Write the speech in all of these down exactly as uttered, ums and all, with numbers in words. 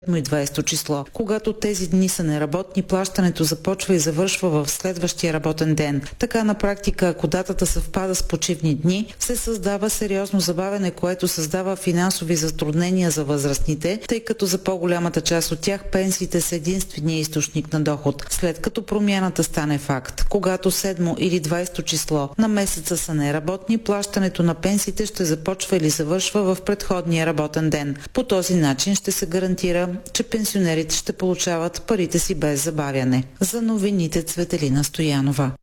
и двайсето число. Когато тези дни са неработни, плащането започва и завършва в следващия работен ден. Така на практика, ако датата съвпада с почивни дни, се създава сериозно забавяне, което създава финансови затруднения за възрастните, тъй като за по-голямата част от тях пенсиите са единствения източник на доход. След като промяната стане факт, когато седмо или двайсето число на месеца са неработни, плащането на пенсиите ще започва или завършва в предходния работен ден. По този начин ще се гарантира, че пенсионерите ще получават парите си без забавяне. За новините Цветелина Стоянова.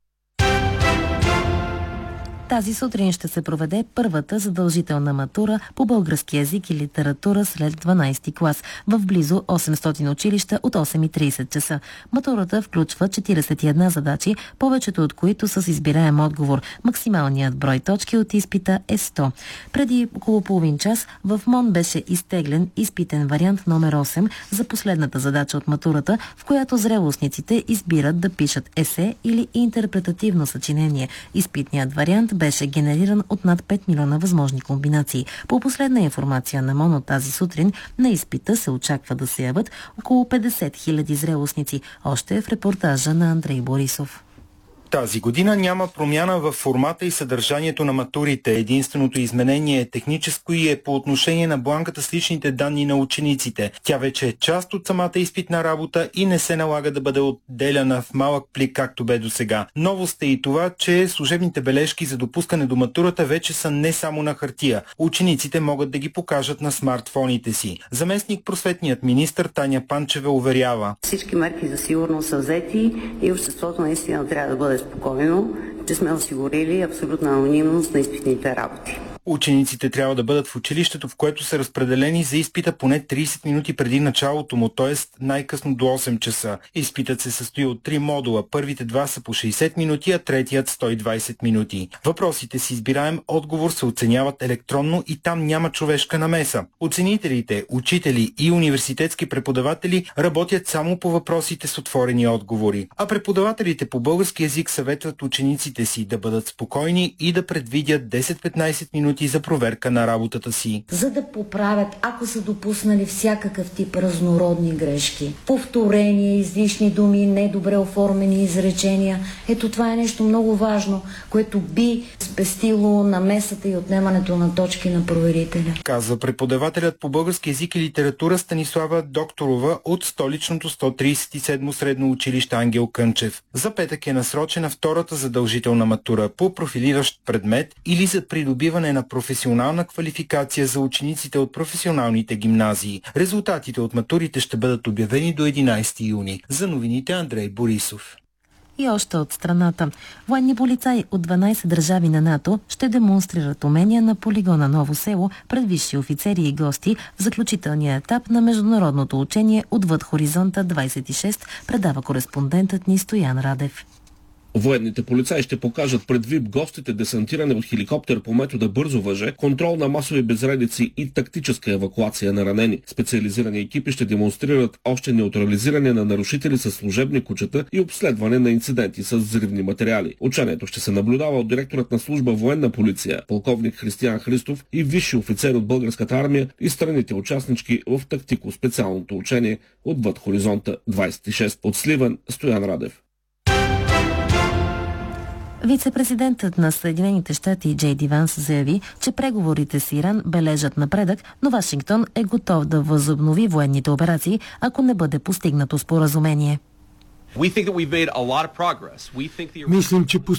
Тази сутрин ще се проведе първата задължителна матура по български език и литература след дванайсети клас в близо осемстотин училища от осем и трийсет часа. Матурата включва четирийсет и една задачи, повечето от които с избираем отговор. Максималният брой точки от изпита е сто. Преди около половин час в МОН беше изтеглен изпитен вариант номер осем за последната задача от матурата, в която зрелостниците избират да пишат есе или интерпретативно съчинение. Изпитният вариант беше генериран от над пет милиона възможни комбинации. По последна информация на МОН от тази сутрин, на изпита се очаква да се явят около петдесет хиляди зрелостници. Още в репортажа на Андрей Борисов. Тази година няма промяна в формата и съдържанието на матурите. Единственото изменение е техническо и е по отношение на бланката с личните данни на учениците. Тя вече е част от самата изпитна работа и не се налага да бъде отделяна в малък плик, както бе до сега. Новост е и това, че служебните бележки за допускане до матурата вече са не само на хартия. Учениците могат да ги покажат на смартфоните си. Заместник просветният министър Таня Панчева уверява: всички мерки за сигурност са взети и обществото наистина трябва да бъде спокойно, че сме осигурили абсолютна анонимност на изпитните работи. Учениците трябва да бъдат в училището, в което са разпределени за изпита поне трийсет минути преди началото му, т.е. най-късно до осем часа. Изпитът се състои от три модула. Първите два са по шейсет минути, а третият сто и двайсет минути. Въпросите с избираем отговор се оценяват електронно и там няма човешка намеса. Оценителите, учители и университетски преподаватели работят само по въпросите с отворени отговори. А преподавателите по български език съветват учениците си да бъдат спокойни и да предвидят десет-петнайсет минути за проверка на работата си. За да поправят, ако са допуснали всякакъв тип разнородни грешки, повторения, излишни думи, недобре оформени изречения. Ето това е нещо много важно, което би спестило намесата и отнемането на точки на проверителя. Казва преподавателят по български език и литература Станислава Докторова от столичното сто трийсет и седмо средно училище Ангел Кънчев. За петък е насрочена втората задължителна матура по профилиращ предмет или за придобиване на професионална квалификация за учениците от професионалните гимназии. Резултатите от матурите ще бъдат обявени до единайсети юни. За новините Андрей Борисов. И още от страната. Военни полицаи от дванайсет държави на НАТО ще демонстрират умения на полигона Ново село пред висши офицери и гости в заключителния етап на международното учение Отвъд хоризонта двайсет и шест, предава кореспондентът ни Стоян Радев. Военните полицаи ще покажат пред вип гостите десантиране от хеликоптер по метода бързо въже, контрол на масови безредици и тактическа евакуация на ранени. Специализирани екипи ще демонстрират още неутрализиране на нарушители с служебни кучета и обследване на инциденти с взривни материали. Учението ще се наблюдава от директорът на служба военна полиция, полковник Християн Христов, и висши офицери от българската армия и страните участнички в тактико-специалното учение Отвъд хоризонта двайсет и шест. От Сливен, Стоян Радев. Вице-президентът на Съединените щати Джей Ди Ванс заяви, че преговорите с Иран бележат напредък, но Вашингтон е готов да възобнови военните операции, ако не бъде постигнато споразумение. Мислим, че